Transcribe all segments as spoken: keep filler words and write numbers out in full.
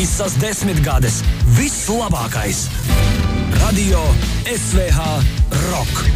Visas desmitgades, viss labākais. Radio S V H Rock.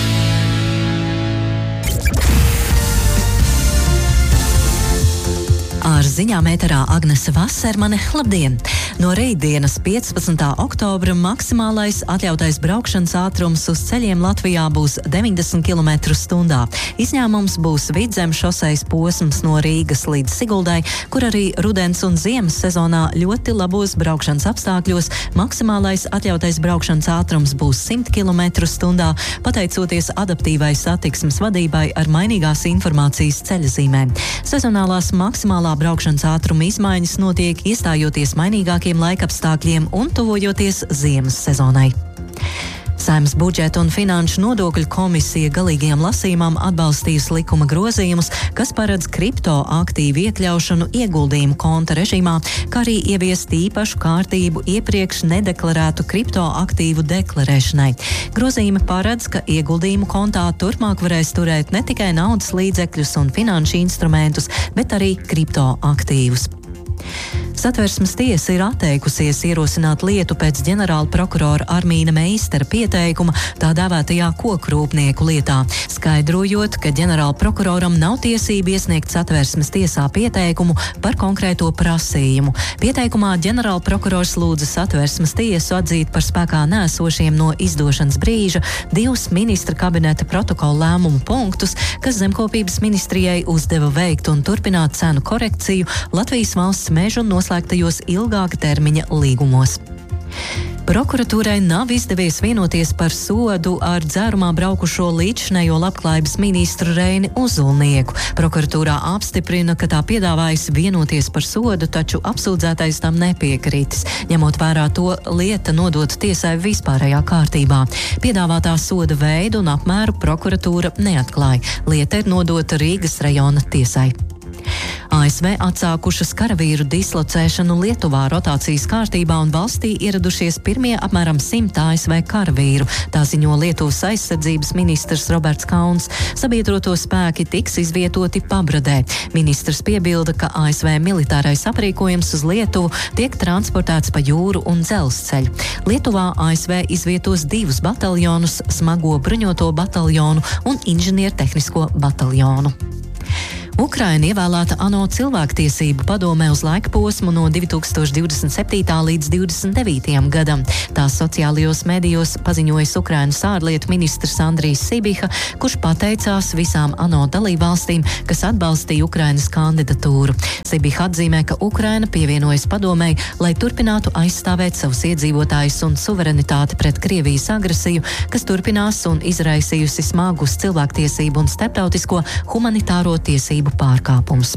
Ar ziņām ēterā Agnese Vasermane. Labdien! No rītdienas piecpadsmitā oktobra maksimālais atļautais braukšanas ātrums uz ceļiem Latvijā būs deviņdesmit kilometru stundā. Izņēmums būs Vidzemes šosejas posms no Rīgas līdz Siguldai, kur arī rudens un ziemas sezonā ļoti labos braukšanas apstākļos maksimālais atļautais braukšanas ātrums būs simt kilometru stundā, pateicoties adaptīvai satiksmes vadībai ar mainīgās informācijas ceļazīmēm. Sezonālās maksimālā braukšanas ātruma izmaiņas notiek iestājoties mainīgākiem laikapstākļiem un tuvojoties ziemas sezonai. Saeimas budžeta un finanšu nodokļu komisija galīgajam lasījumam atbalstījusi likuma grozījumus, kas paredz kriptoaktīvu iekļaušanu ieguldījumu konta režīmā, kā arī ieviest īpašu kārtību iepriekš nedeklarētu kriptoaktīvu deklarēšanai. Grozījumi paredz, ka ieguldījumu kontā turpmāk varēs turēt ne tikai naudas līdzekļus un finanšu instrumentus, bet arī kriptoaktīvus. Satversmes tiesa ir atteikusies ierosināt lietu pēc ģenerāla prokurora Armīna Meistera pieteikuma tā dēvētajā kokrūpnieku lietā, skaidrojot, ka ģenerāla prokuroram nav tiesība iesniegt Satversmes tiesā pieteikumu par konkrēto prasījumu. Pieteikumā ģenerāla prokurors lūdza Satversmes tiesu atzīt par spēkā nēsošiem no izdošanas brīža divus ministra kabineta protokola lēmumu punktus, kas Zemkopības ministrijai uzdeva veikt un turpināt cenu korekciju Latvijas valsts mežu noslēgtajos ilgāka termiņa līgumos. Prokuratūrai nav izdevies vienoties par sodu ar dzērumā braukušo līdzšinējo labklājības ministru Reini Uzulnieku. Prokuratūrā apstiprina, ka tā piedāvājusi vienoties par sodu, taču apsūdzētais tam nepiekritis. Ņemot vērā to, lieta nodota tiesai vispārējā kārtībā. Piedāvātā soda veidu un apmēru prokuratūra neatklāja. Lieta ir nodota Rīgas rajona tiesai. A S V atsākušas karavīru dislocēšanu Lietuvā rotācijas kārtībā un valstī ieradušies pirmie apmēram simt A S V karavīru. Tā ziņo Lietuvas aizsardzības ministrs Roberts Kauns. Sabiedroto spēki tiks izvietoti Pabradē. Ministrs piebilda, ka A S V militārais aprīkojums uz Lietuvu tiek transportēts pa jūru un dzelzceļu. Lietuvā A S V izvietos divus bataljonus, smago bruņoto bataljonu un inženiertehnisko bataljonu. Ukraina ievēlēta ANO cilvēktiesību padomē uz laika posmu no divi tūkstoši divdesmit septītā līdz divdesmit devītajam gadam. Tās sociālajos medijos paziņojas Ukrainas ārlietu ministrs Andrijs Sibiha, kurš pateicās visām ANO dalībvalstīm, kas atbalstīja Ukrainas kandidatūru. Sibiha atzīmē, ka Ukraina pievienojas padomei, lai turpinātu aizstāvēt savus iedzīvotājus un suverenitāti pret Krievijas agresiju, kas turpinās un izraisījusi smagus cilvēktiesību un starptautisko humanitāro tiesību pārkāpums.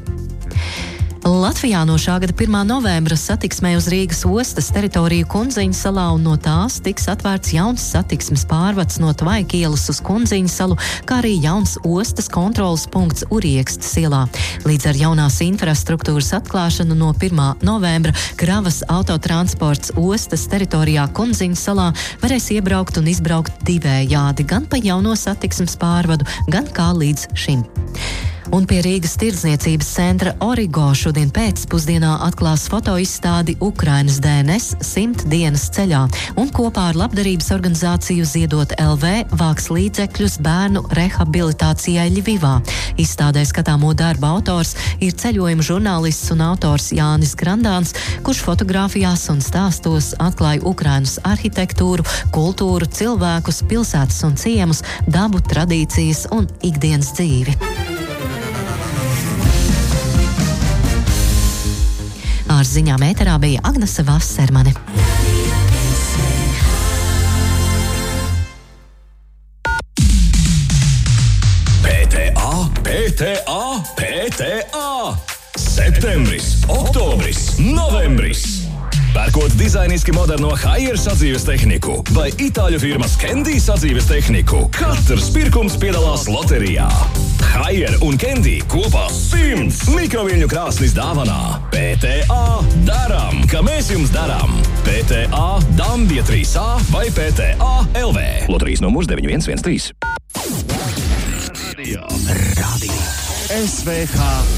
Latvijā no šā gada pirmā novembra satiksmē uz Rīgas ostas teritoriju Kundziņu salā un no tās tiks atvērts jauns satiksmes pārvads no Tvaika ielas uz Kundziņu salu, kā arī jauns ostas kontroles punkts Uriekstes ielā. Līdz ar jaunās infrastruktūras atklāšanu no pirmā novembra kravas autotransports ostas teritorijā Kundziņu salā varēs iebraukt un izbraukt divējādi, gan pa jauno satiksmes pārvadu, gan kā līdz šim. Un pie Rīgas tirdzniecības centra Origo šodien pēcpusdienā atklās fotoizstādi Ukrainas D N S simt dienas ceļā un kopā ar labdarības organizāciju Ziedot L V vāks līdzekļus bērnu rehabilitācijai Ļivivā. Izstādē skatāmo darba autors ir ceļojuma žurnālists un autors Jānis Grandāns, kurš fotogrāfijās un stāstos atklāja Ukrainas arhitektūru, kultūru, cilvēkus, pilsētas un ciemus, dabu, tradīcijas un ikdienas dzīvi. Ar ziņām ēterā bija Agnese Vasermane. P T A, P T A, P T A! Septembris, oktobris, novembris! Pērkot dizainiski moderno Haier sadzīves tehniku vai itāļu firmas Candy sadzīves tehniku, katrs pirkums piedalās loterijā. Haier un Candy kopā simts mikroviļņu krāsnis dāvanā. P T A daram, ka mēs jums darām. P T A Dambja trīs A vai P T A L V. Loterijas numurs deviņi viens viens trīs. Radio. Radio. S V H